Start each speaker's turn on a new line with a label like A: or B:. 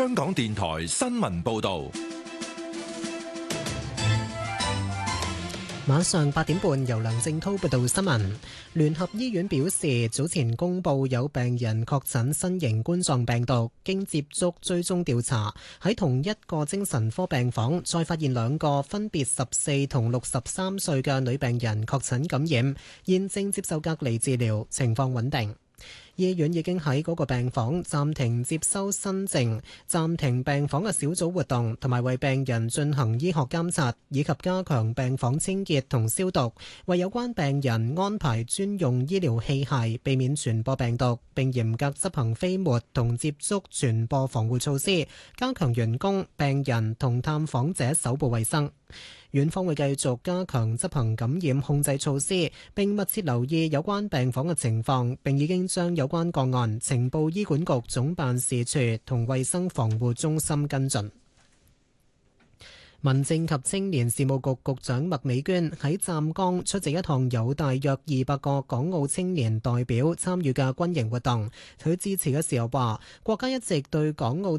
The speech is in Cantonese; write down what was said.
A: 香港電台新聞報道。
B: 晚上8點半，由梁正滔報道新聞。聯合醫院表示，早前公布有病人確診新型冠狀病毒，經接觸追蹤調查，喺同一個精神科病房再發現2個分別14同63歲嘅女病人確診感染，現正接受隔離治療，情況穩定。醫院已經喺嗰個病房暫停接收新症，暫停病房嘅小組活動，同埋為病人進行醫學監察，以及加強病房清潔同消毒，為有關病人安排專用醫療器械，避免傳播病毒，並嚴格執行飛沫同接觸傳播防護措施，加強員工、病人同探訪者手部衛生。院方會繼續加強執行感染控制措施，並密切留意有關病房嘅情況，並已經將有關個案呈報醫管局總辦事處同衛生防護中心跟進。民政及青年事務局局長麥美娟喺湛江出席一項有大約200個港澳青年代表參與嘅軍營活動。佢致辭嘅時候話：國家一直對港澳